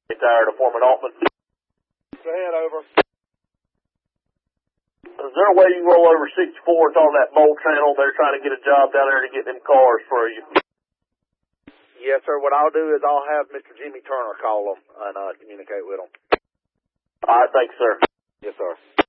Tired of Foreman Altman. Go ahead, over. Is there a way you can roll over 64? It's on that bolt channel. They're trying to get a job down there to get them cars for you. Yes, sir. What I'll do is I'll have Mr. Jimmy Turner call them and communicate with them. All right, thanks, sir. Yes, sir.